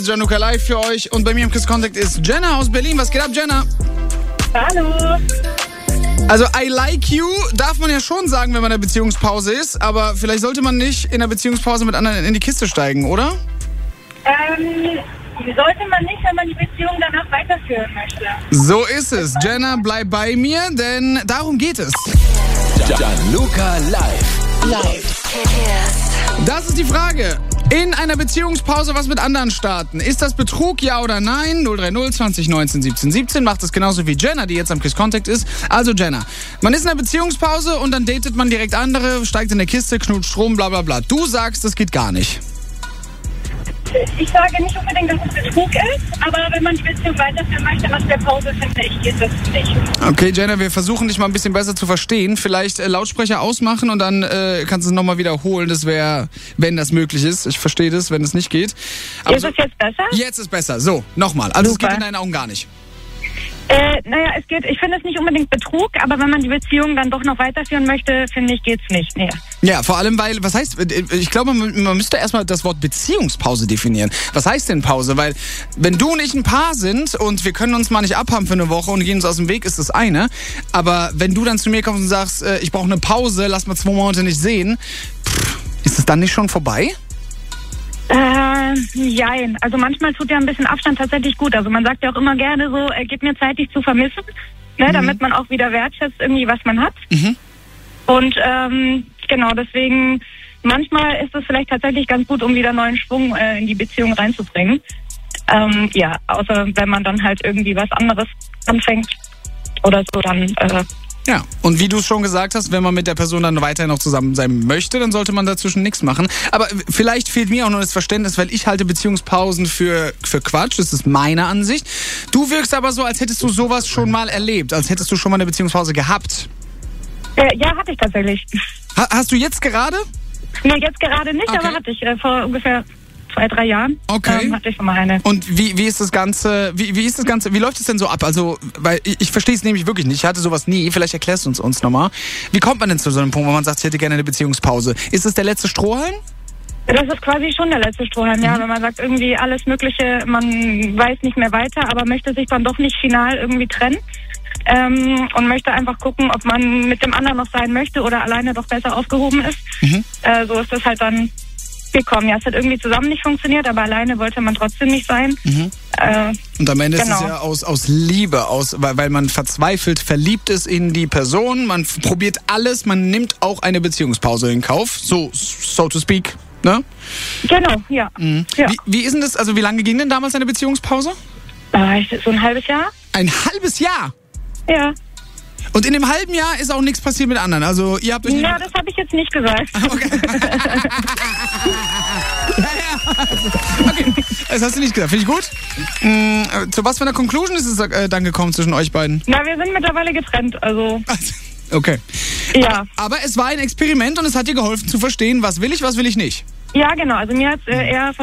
Gianluca live für euch und bei mir im Kiss Contact ist Jenna aus Berlin. Was geht ab, Jenna? Hallo. Also I like you darf man ja schon sagen, wenn man in der Beziehungspause ist, aber vielleicht sollte man nicht in der Beziehungspause mit anderen in die Kiste steigen, oder? Sollte man nicht, wenn man die Beziehung danach weiterführen möchte. So ist es. Jenna, bleib bei mir, denn darum geht es. Gianluca live. Das ist die Frage. In einer Beziehungspause was mit anderen starten. Ist das Betrug, ja oder nein? 030 20 19 17 17 macht es genauso wie Jenna, die jetzt am Kiss Contact ist. Also Jenna, man ist in einer Beziehungspause und dann datet man direkt andere, steigt in der Kiste, knutscht rum, bla bla bla. Du sagst, das geht gar nicht. Ich sage nicht unbedingt, dass es Betrug ist, aber wenn man die Beziehung weiterführen möchte, nach der Pause, finde ich, geht das nicht. Okay, Jenna, wir versuchen dich mal ein bisschen besser zu verstehen. Vielleicht Lautsprecher ausmachen und dann kannst du es nochmal wiederholen. Das wäre, wenn das möglich ist. Ich verstehe das, wenn es nicht geht. Aber Ist es jetzt besser? Jetzt ist besser. So, nochmal. Also Super. es geht in deinen Augen gar nicht. Es geht, ich finde es nicht unbedingt Betrug, aber wenn man die Beziehung dann doch noch weiterführen möchte, finde ich, geht's nicht. Nee. Ja, vor allem, weil, was heißt, ich glaube, man müsste erstmal das Wort Beziehungspause definieren. Was heißt denn Pause? Weil, wenn du und ich ein Paar sind und wir können uns mal nicht abhaben für eine Woche und gehen uns aus dem Weg, ist das eine. Aber wenn du dann zu mir kommst und sagst, ich brauche eine Pause, lass mal 2 Monate nicht sehen, ist es dann nicht schon vorbei? Jein. Also manchmal tut ja ein bisschen Abstand tatsächlich gut. Also man sagt ja auch immer gerne so, gib mir Zeit, dich zu vermissen, ne, damit man auch wieder wertschätzt irgendwie, was man hat. Mhm. Und genau, deswegen manchmal ist es vielleicht tatsächlich ganz gut, um wieder neuen Schwung in die Beziehung reinzubringen. Außer wenn man dann halt irgendwie was anderes anfängt oder so, dann Ja, und wie du es schon gesagt hast, wenn man mit der Person dann weiterhin noch zusammen sein möchte, dann sollte man dazwischen nichts machen. Aber vielleicht fehlt mir auch noch das Verständnis, weil ich halte Beziehungspausen für Quatsch, das ist meine Ansicht. Du wirkst aber so, als hättest du sowas schon mal erlebt, als hättest du schon mal eine Beziehungspause gehabt. ja, hatte ich tatsächlich. Hast du jetzt gerade? Nee, jetzt gerade nicht, Okay. aber hatte ich vor ungefähr 2-3 Jahren. Okay. Hatte ich schon mal eine. Und wie ist das Ganze, wie läuft es denn so ab? Also, weil ich verstehe es nämlich wirklich nicht. Ich hatte sowas nie. Vielleicht erklärst du uns nochmal. Wie kommt man denn zu so einem Punkt, wo man sagt, ich hätte gerne eine Beziehungspause? Ist es der letzte Strohhalm? Das ist quasi schon der letzte Strohhalm, ja. Wenn man sagt, irgendwie alles Mögliche, man weiß nicht mehr weiter, aber möchte sich dann doch nicht final irgendwie trennen. Und möchte einfach gucken, ob man mit dem anderen noch sein möchte oder alleine doch besser aufgehoben ist. Mhm. So ist das halt dann gekommen. Ja, es hat irgendwie zusammen nicht funktioniert, aber alleine wollte man trotzdem nicht sein. Mhm. Und am Ende ist es Genau. ja aus Liebe, weil man verzweifelt verliebt ist in die Person, man probiert alles, man nimmt auch eine Beziehungspause in Kauf, so to speak, ne? Genau, ja. Mhm. Ja. Wie ist denn das, also wie lange ging denn damals eine Beziehungspause? So ein halbes Jahr? Ein halbes Jahr? Ja. Und in dem halben Jahr ist auch nichts passiert mit anderen, also ihr habt euch nicht... Ja, das habe ich jetzt nicht gesagt. Okay. Okay, das hast du nicht gesagt. Finde ich gut. Zu was für einer Conclusion ist es dann gekommen zwischen euch beiden? Na, wir sind mittlerweile getrennt, also Okay. ja. Aber es war ein Experiment und es hat dir geholfen zu verstehen, was will ich nicht. Ja, genau. Also mir hat eher